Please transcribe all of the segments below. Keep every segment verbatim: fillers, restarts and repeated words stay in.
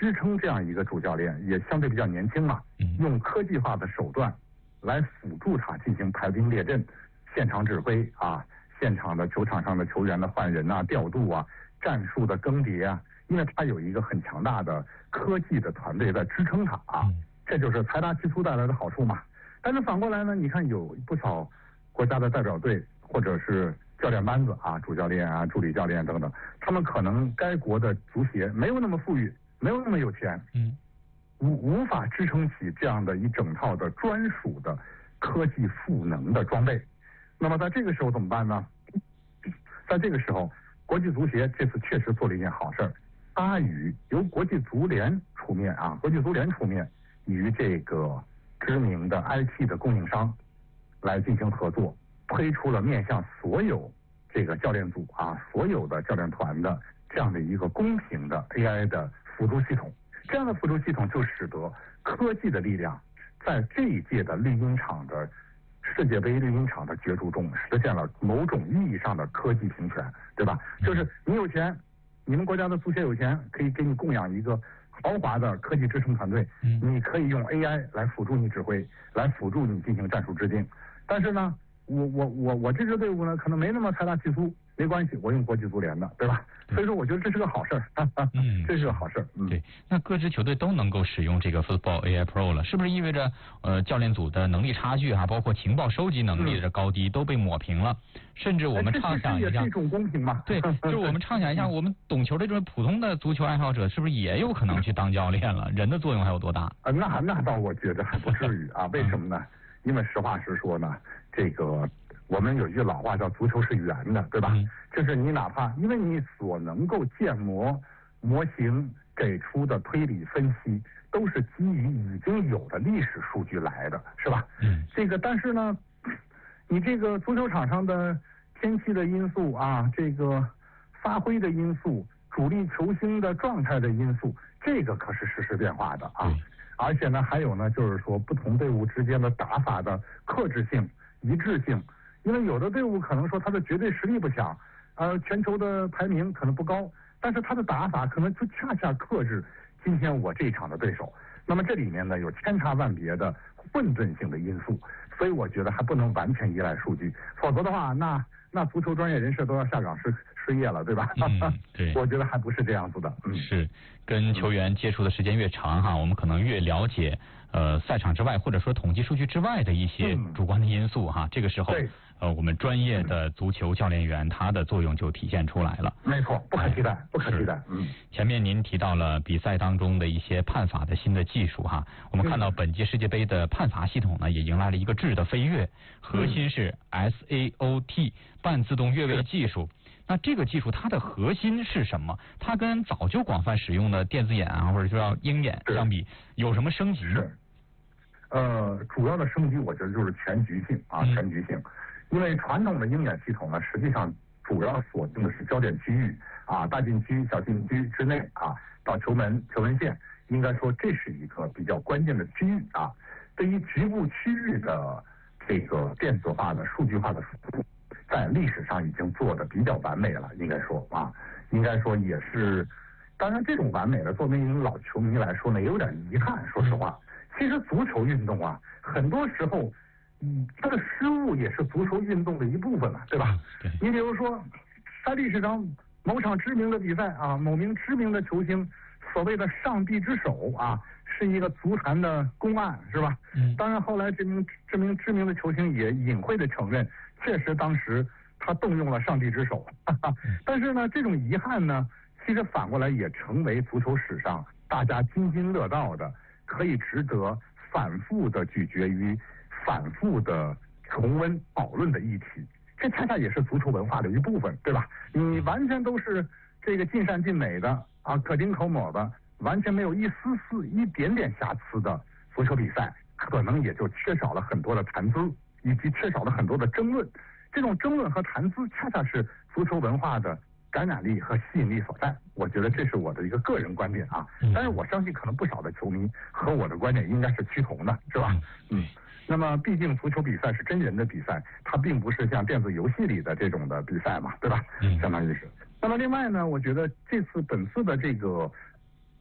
支撑这样一个主教练，也相对比较年轻嘛，用科技化的手段来辅助他进行排兵列阵、现场指挥啊，现场的球场上的球员的换人啊、调度啊、战术的更迭啊，因为他有一个很强大的科技的团队在支撑他啊，这就是财大气粗带来的好处嘛。但是反过来呢，你看有不少国家的代表队或者是教练班子啊，主教练啊、助理教练等等，他们可能该国的足协没有那么富裕，没有那么有钱，嗯，无无法支撑起这样的一整套的专属的科技赋能的装备。那么在这个时候怎么办呢？在这个时候，国际足协这次确实做了一件好事儿，他与由国际足联出面啊，国际足联出面与这个知名的 I T 的供应商来进行合作，推出了面向所有这个教练组啊，所有的教练团的这样的一个公平的 A I 的辅助系统。这样的辅助系统就使得科技的力量在这一届的绿茵场的世界杯绿茵场的角逐中实现了某种意义上的科技平权，对吧？就是你有钱，你们国家的足协有钱，可以给你供养一个豪华的科技支撑团队，你可以用 A I 来辅助你指挥，来辅助你进行战术制定。但是呢，我我我我这支队伍呢，可能没那么财大气粗，没关系，我用国际足联的，对吧？所以说，我觉得这是个好事儿，嗯，这是个好事儿。嗯， 对。那各支球队都能够使用这个 Football A I Pro 了，是不是意味着呃教练组的能力差距啊，包括情报收集能力的高低都被抹平了？甚至我们畅想一下， 这也是一种公平嘛？ 对，就是我们畅想一下，我们懂球的这种普通的足球爱好者，是不是也有可能去当教练了？人的作用还有多大？ 啊，那那倒我觉得还不至于啊。为什么呢？因为实话实说呢，这个我们有一句老话叫足球是圆的，对吧？嗯，就是你哪怕因为你所能够建模模型给出的推理分析，都是基于已经有的历史数据来的，是吧？嗯，这个但是呢，你这个足球场上的天气的因素啊，这个发挥的因素，主力球星的状态的因素，这个可是实时变化的啊。而且呢，还有呢，就是说不同队伍之间的打法的克制性、一致性，因为有的队伍可能说他的绝对实力不强，呃，全球的排名可能不高，但是他的打法可能就恰恰克制今天我这一场的对手。那么这里面呢有千差万别的混沌性的因素，所以我觉得还不能完全依赖数据，否则的话，那那足球专业人士都要下岗失失业了，对吧？ 嗯，对， 我觉得还不是这样子的。嗯， 是跟球员接触的时间越长哈，我们可能越了解呃赛场之外或者说统计数据之外的一些主观的因素哈。嗯，这个时候呃我们专业的足球教练员他的作用就体现出来了。 没错，不可替代，不可替代。嗯， 前面您提到了比赛当中的一些判罚的新的技术哈，我们看到本届世界杯的判罚系统呢也迎来了一个质的飞跃，核心是 S A O T 半自动越位技术。那这个技术它的核心是什么？它跟早就广泛使用的电子眼啊，或者说叫鹰眼相比，有什么升级？ 是，呃，主要的升级我觉得就是全局性啊，全局性。因为传统的鹰眼系统呢，实际上主要锁定的是焦点区域啊，大禁区、小禁区之内啊，到球门、球门线，应该说这是一个比较关键的区域啊。对于局部区域的这个电子化的、数据化的辅助，在历史上已经做得比较完美了，应该说啊，应该说也是。当然，这种完美的，作为一名老球迷来说呢，也有点遗憾。说实话，其实足球运动啊，很多时候，嗯，它的失误也是足球运动的一部分了，对吧？对。你比如说，在历史上某场知名的比赛啊，某名知名的球星所谓的上帝之手啊，是一个足坛的公案，是吧？嗯。当然，后来这名这名知名的球星也隐晦的承认，确实当时他动用了上帝之手。哈哈。但是呢，这种遗憾呢，其实反过来也成为足球史上大家津津乐道的，可以值得反复的咀嚼于反复的重温讨论的议题。这恰恰也是足球文化的一部分，对吧？你完全都是这个尽善尽美的啊，可丁可卯的，完全没有一丝丝一点点瑕疵的足球比赛，可能也就缺少了很多的谈资，以及缺少了很多的争论。这种争论和谈资恰恰是足球文化的感染力和吸引力所在。我觉得这是我的一个个人观点啊，但是我相信可能不少的球迷和我的观点应该是趋同的，是吧？嗯。那么毕竟足球比赛是真人的比赛，它并不是像电子游戏里的这种的比赛嘛，对吧？嗯，相当于是。那么另外呢，我觉得这次本次的这个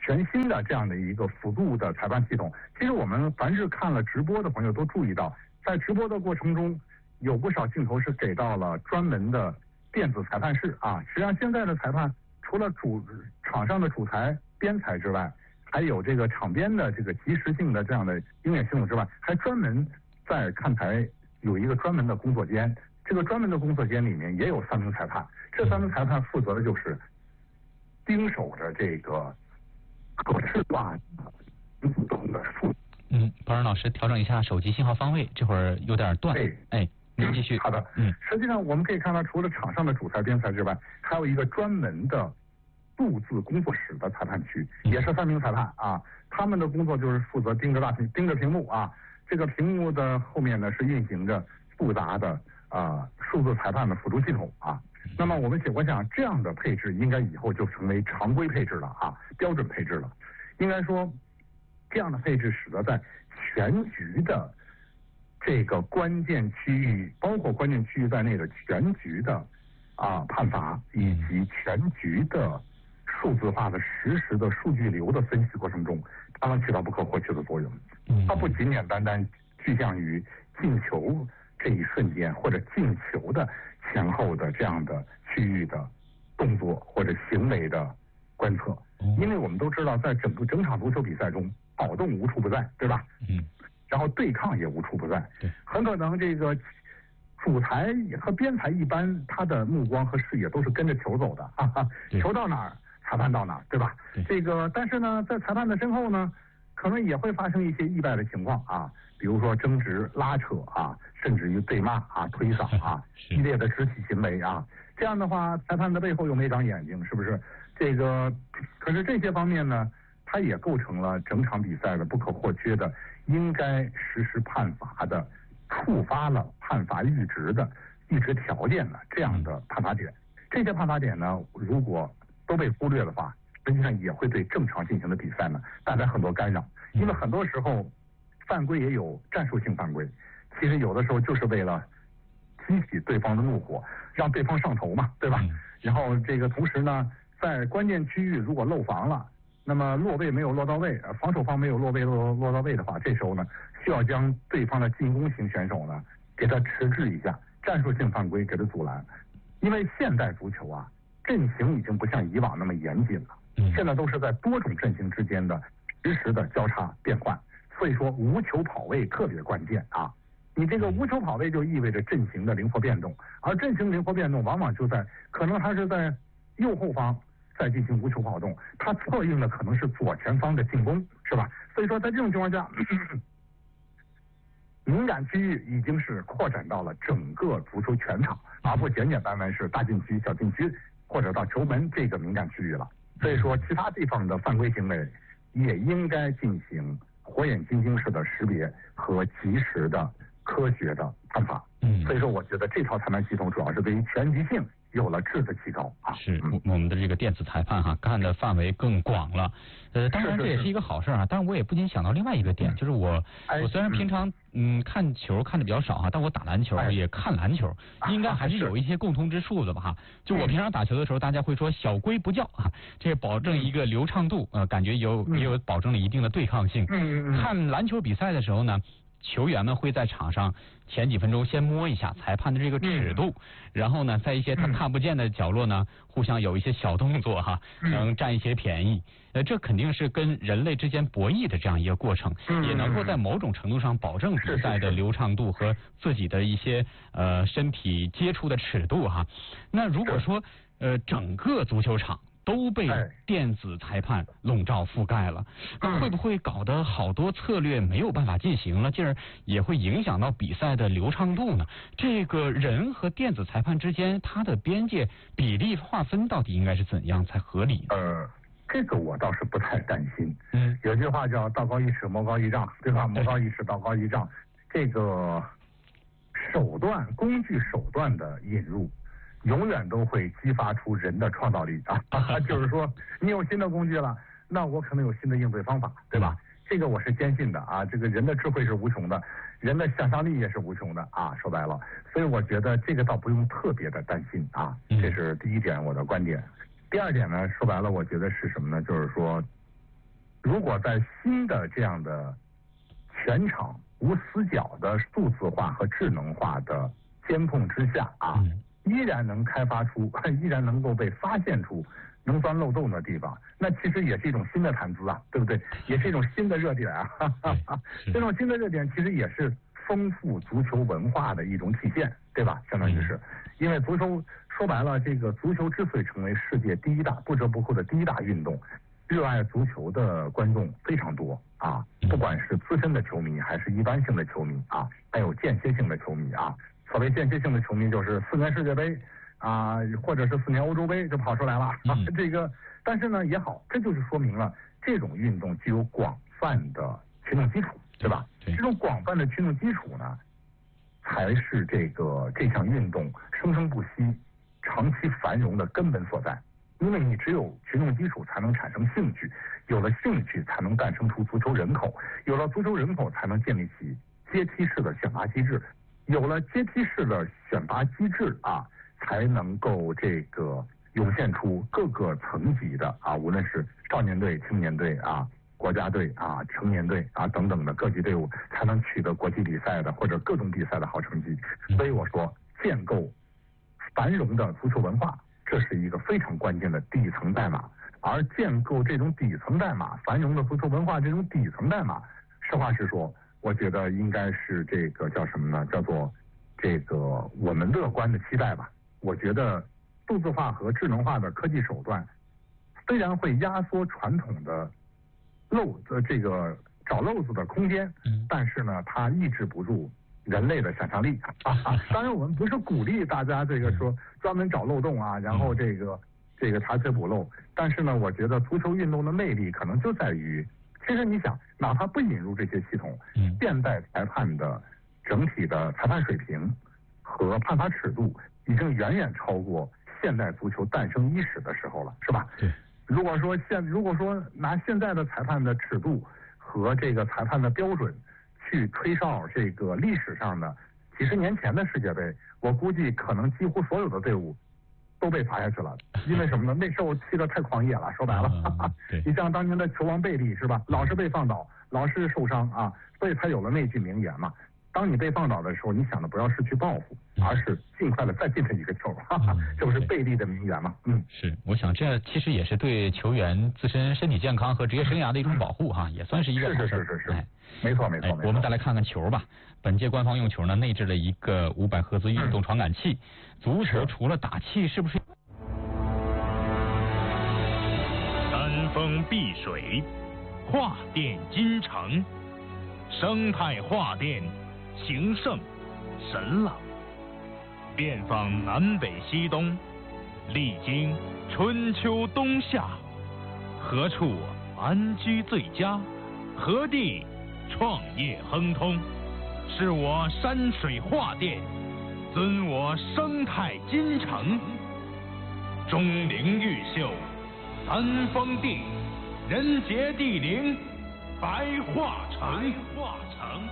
全新的这样的一个辅助的裁判系统。其实我们凡是看了直播的朋友都注意到，在直播的过程中，有不少镜头是给到了专门的电子裁判室啊。实际上现在的裁判除了主场上的主裁、边裁之外，还有这个场边的这个即时性的这样的鹰眼系统之外，还专门在看台有一个专门的工作间。这个专门的工作间里面也有三名裁判，这三名裁判负责的就是盯守着这个可视化自动的数。 嗯，包仁老师调整一下手机信号方位，这会儿有点断。 哎， 哎，您继续。 好的，嗯，实际上我们可以看到，除了场上的主裁、边裁之外，还有一个专门的数字工作室的裁判区，也是三名裁判啊。他们的工作就是负责盯着大屏、盯着屏幕啊。这个屏幕的后面呢是运行着复杂的啊数字裁判的辅助系统啊。那么我们我想这样的配置应该以后就成为常规配置了啊，标准配置了。应该说，这样的配置使得在全局的这个关键区域，包括关键区域在内的全局的啊判罚以及全局的数字化的实时的数据流的分析过程中，它能起到不可或缺的作用。它不简简单单具象于进球这一瞬间或者进球的前后的这样的区域的动作或者行为的观测，因为我们都知道，在整个整场足球比赛中，跑动无处不在，对吧？嗯。然后对抗也无处不在，对，很可能这个主裁和边裁一般，他的目光和视野都是跟着球走的，哈哈，球到哪儿，裁判到哪儿，对吧？对这个，但是呢，在裁判的身后呢，可能也会发生一些意外的情况啊，比如说争执、拉扯啊，甚至于被骂啊、推搡啊，激烈的肢体行为啊，这样的话，裁判的背后又没长眼睛，是不是？这个，可是这些方面呢，它也构成了整场比赛的不可或缺的。应该实施判罚的、触发了判罚阈值的阈值条件的这样的判罚点，这些判罚点呢，如果都被忽略的话，实际上也会对正常进行的比赛呢带来很多干扰。因为很多时候犯规也有战术性犯规，其实有的时候就是为了激起对方的怒火，让对方上头嘛，对吧？然后这个同时呢，在关键区域如果漏防了。那么落位没有落到位，防守方没有落位落落到位的话，这时候呢，需要将对方的进攻型选手呢，给他迟滞一下，战术性犯规给他阻拦。因为现代足球啊，阵型已经不像以往那么严谨了，现在都是在多种阵型之间的实时的交叉变换，所以说无球跑位特别关键啊。你这个无球跑位就意味着阵型的灵活变动，而阵型灵活变动往往就在可能它是在右后方。再进行无球跑动，它策应的可能是左前方的进攻，是吧？所以说，在这种情况下，咳咳敏感区域已经是扩展到了整个足球全场，而不简简单单是大禁区、小禁区或者到球门这个敏感区域了。所以说，其他地方的犯规行为也应该进行火眼金睛式的识别和及时的科学的判罚。嗯，所以说，我觉得这套裁判系统主要是对于全局性。有了质的提高啊， 是我们的这个电子裁判哈，看的范围更广了。呃，当然这也是一个好事啊。但是我也不禁想到另外一个点，就是我我虽然平常嗯看球看的比较少哈，但我打篮球也看篮球，应该还是有一些共同之处的吧哈。就我平常打球的时候，大家会说小规不叫啊，这保证一个流畅度，呃，感觉有也有保证了一定的对抗性。看篮球比赛的时候呢。球员们会在场上前几分钟先摸一下裁判的这个尺度，嗯、然后呢，在一些他看不见的角落呢，嗯、互相有一些小动作哈，能占一些便宜。呃，这肯定是跟人类之间博弈的这样一个过程，嗯、也能够在某种程度上保证比赛的流畅度和自己的一些呃身体接触的尺度哈。那如果说呃整个足球场。都被电子裁判笼罩覆盖了，那会不会搞得好多策略没有办法进行了，进而也会影响到比赛的流畅度呢？这个人和电子裁判之间，它的边界比例划分到底应该是怎样才合理呢？ 呃，这个我倒是不太担心。嗯，有句话叫“道高一尺，魔高一丈”，对吧？魔高一尺，道高一丈。这个手段、工具手段的引入。永远都会激发出人的创造力啊！就是说，你有新的工具了，那我可能有新的应对方法，对吧？这个我是坚信的啊！这个人的智慧是无穷的，人的想象力也是无穷的啊！说白了，所以我觉得这个倒不用特别的担心啊！这是第一点我的观点。第二点呢，说白了，我觉得是什么呢？就是说， 如果在新的这样的全场无死角的数字化和智能化的监控之下啊，嗯、依然能开发出，依然能够被发现出能钻漏洞的地方，那其实也是一种新的谈资啊，对不对？也是一种新的热点啊，哈哈哈。这种新的热点其实也是丰富足球文化的一种体现，对吧？相当于是，因为足球说白了，这个足球之所以成为世界第一大不折不扣的第一大运动，热爱足球的观众非常多啊，不管是资深的球迷还是一般性的球迷啊，还有间歇性的球迷啊。所谓间歇性的球迷就是四年世界杯啊，或者是四年欧洲杯就跑出来了啊。这个，但是呢也好，这就是说明了这种运动具有广泛的群众基础，对吧？这种广泛的群众基础呢，才是这个这项运动生生不息、长期繁荣的根本所在。因为你只有群众基础才能产生兴趣，有了兴趣才能诞生出足球人口，有了足球人口才能建立起阶梯式的选拔机制，有了阶梯式的选拔机制啊，才能够这个涌现出各个层级的啊，无论是少年队、青年队啊、国家队啊、成年队啊等等的各级队伍，才能取得国际比赛的或者各种比赛的好成绩。所以我说，建构繁荣的足球文化，这是一个非常关键的底层代码。而建构这种底层代码，繁荣的足球文化这种底层代码，实话实说，我觉得应该是这个叫什么呢？叫做这个我们乐观的期待吧。我觉得数字化和智能化的科技手段，虽然会压缩传统的漏的这个找漏子的空间，但是呢，它抑制不住人类的想象力。当然，我们不是鼓励大家这个说专门找漏洞啊，然后这个这个查缺补漏。但是呢，我觉得足球运动的魅力可能就在于，其实你想，哪怕不引入这些系统，现代裁判的整体的裁判水平和判罚尺度已经远远超过现代足球诞生伊始的时候了，是吧？ 对。 如果说现如果说拿现在的裁判的尺度和这个裁判的标准去吹哨这个历史上的几十年前的世界杯，我估计可能几乎所有的队伍都被罚下去了。因为什么呢？那时候踢得太狂野了，说白了，嗯、你像当年的球王贝利是吧？老是被放倒，老是受伤啊，所以才有了那句名言嘛。当你被放倒的时候，你想的不要是去报复，而是尽快的再进他一个球，哈哈，这不是贝利的名言吗？嗯， 是，我想这其实也是对球员自身身体健康和职业生涯的一种保护哈，也算是一个是是是是是，哎，没错没错。 我们再来看看球吧。本届官方用球呢，内置了一个五百赫兹运动传感器。足球除了打气，是不是？ 山峰碧水，化电金城，生态化电。情圣神朗，遍访南北西东，历经春秋冬夏，何处安居最佳？何地创业亨通？是我山水画电，尊我生态金城。钟灵毓秀，三峰地，人杰地灵，白化城。白化城。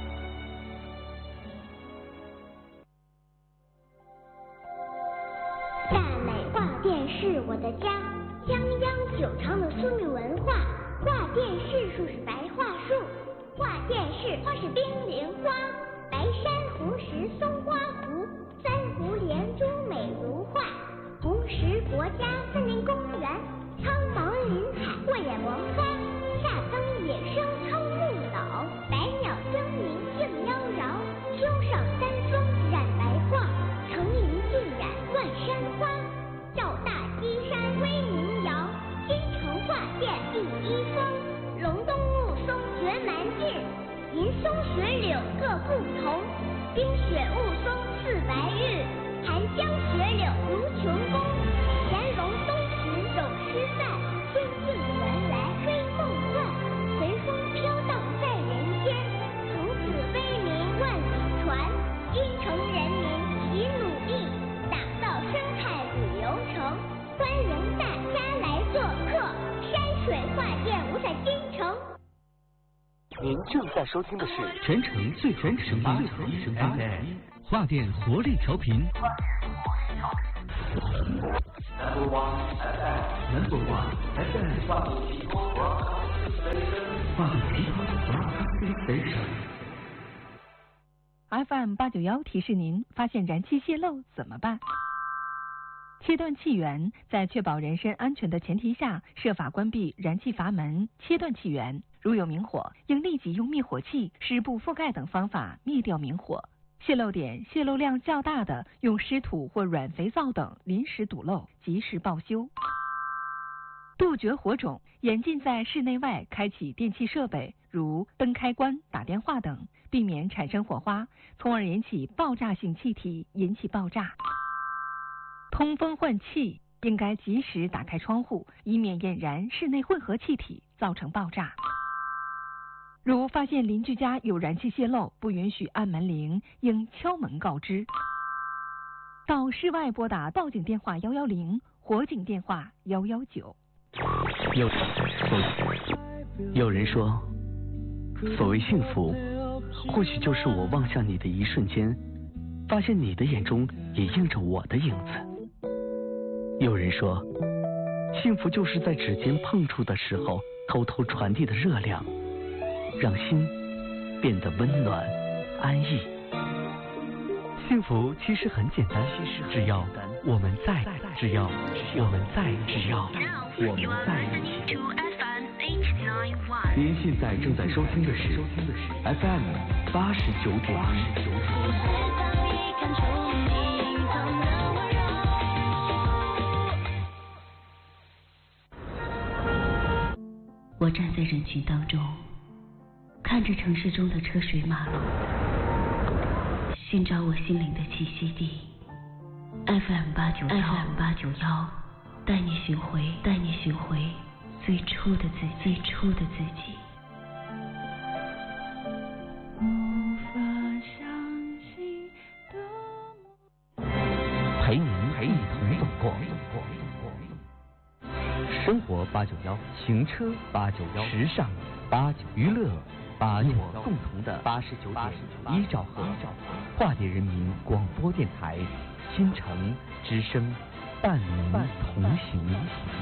大美画电是我的家，泱泱久长的苏米文化。画电视树是白桦树，画电视花是冰莲花。白珊瑚石松花湖，三湖连珠美如画。红石国家森林公园，苍茫林海慧眼萌发。夏冬野生苍木老，百鸟争鸣竞妖娆。秋上三峰染白桦，层林尽染乱山花。照大基山威名扬，金城画电第一峰。隆冬雾凇绝蛮劲，银松雪柳各不同。冰雪雾凇似白玉，寒江雪柳如琼宫。乾隆东池走诗赞，天境原来黑梦幻。随风飘荡在人间，从此威名万里传。京城人民齐努力，打造生态旅游城。欢迎大家来做客，山水画电五彩金城。 您正在收听的是全城最全声八最全 F M 画电活力调频。Number one F M Number one F M 画电提供话题 F M 八九幺提示您：发现燃气泄漏怎么办？切断气源，在确保人身安全的前提下，设法关闭燃气阀门，切断气源。如有明火，应立即用灭火器、湿布覆盖等方法灭掉明火。泄漏点、泄漏量较大的，用湿土或软肥皂等临时堵漏，及时报修。杜绝火种，严禁在室内外开启电器设备，如灯开关、打电话等，避免产生火花，从而引起爆炸性气体，引起爆炸。通风换气，应该及时打开窗户，以免引燃室内混合气体，造成爆炸。如发现邻居家有燃气泄漏，不允许按门铃，应敲门告知。到室外拨打报警电话幺幺零，火警电话幺幺九。 有有人说，所谓幸福，或许就是我望向你的一瞬间，发现你的眼中也映着我的影子。有人说，幸福就是在指尖碰触的时候，偷偷传递的热量，让心变得温暖安逸。幸福其实很简单，只要我们在，只要我们在，只要我们在一起。您现在正在收听的是 F M 八十九点一。 我站在人群当中，看着城市中的车水马龙，寻找我心灵的栖息地。F M 八九幺 F M 八九幺，带你寻回，带你寻回最初的自己，最初的自己。 陪您陪你同走过。生活八九幺，行车八九幺，时尚八九，娱乐八九幺，共同的八十九点一兆赫，华电人民广播电台，新城之声，伴您同行。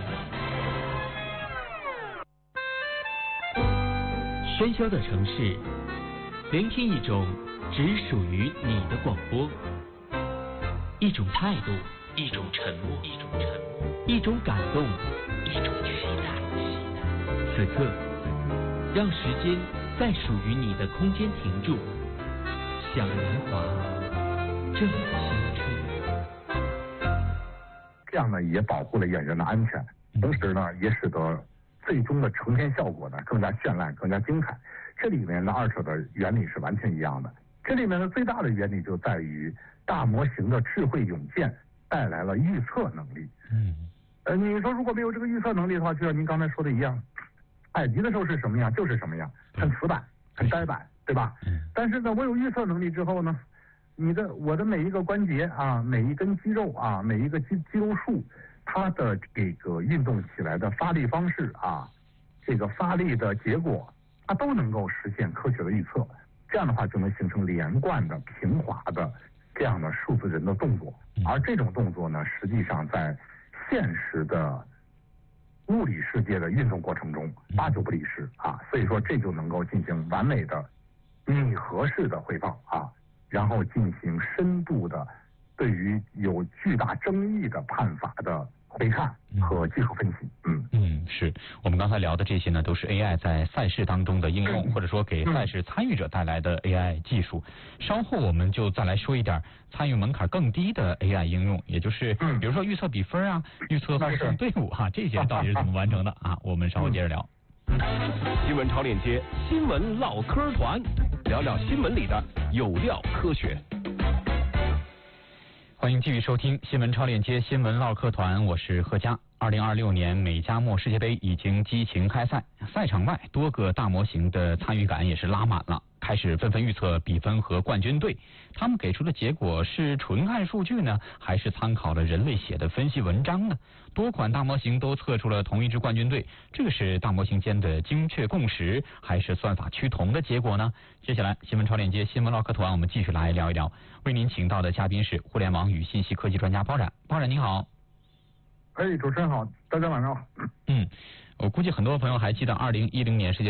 喧嚣的城市，聆听一种只属于你的广播，一种态度，一种沉默，一种沉默，一种感动，一种期待。此刻，让时间在属于你的空间停住，向年华正青春。 这样呢，也保护了演员的安全，同时呢，也使得最终的呈现效果呢更加绚烂、更加精彩。这里面的二者的原理是完全一样的。这里面的最大的原理就在于大模型的智慧涌现带来了预测能力。 嗯， 呃，你说如果没有这个预测能力的话，就像您刚才说的一样，采集的时候是什么样就是什么样，很死板、很呆板，对吧？ 嗯。 但是呢，我有预测能力之后呢，你的我的每一个关节啊，每一根肌肉啊，每一个肌肌肉束，它的这个运动起来的发力方式啊，这个发力的结果，它都能够实现科学的预测。这样的话就能形成连贯的、平滑的这样的数字人的动作。而这种动作呢，实际上在现实的物理世界的运动过程中八九不离十啊，所以说这就能够进行完美的拟合式的回放啊，然后进行深度的对于有巨大争议的判罚的回看和技术分析。嗯嗯，是我们刚才聊的这些呢，都是 A I 在赛事当中的应用，或者说给赛事参与者带来的 A I 技术。稍后我们就再来说一点参与门槛更低的 A I 应用，也就是比如说预测比分啊、预测获胜队伍哈、啊，这些到底是怎么完成的啊？我们稍后接着聊。 新闻超链接，新闻唠嗑团，聊聊新闻里的有料科学。 欢迎继续收听新闻超链接新闻唠嗑团，我是贺佳。二零二六年美加墨世界杯已经激情开赛，赛场外多个大模型的参与感也是拉满了，开始纷纷预测比分和冠军队。他们给出的结果是纯看数据呢，还是参考了人类写的分析文章呢？多款大模型都测出了同一支冠军队，这个是大模型间的精确共识，还是算法趋同的结果呢？接下来新闻超链接新闻唠嗑团，我们继续来聊一聊。为您请到的嘉宾是互联网与信息科技专家包冉。包冉您好。 哎，主持人好，大家晚上好。 嗯，我估计很多朋友还记得二零一零年世界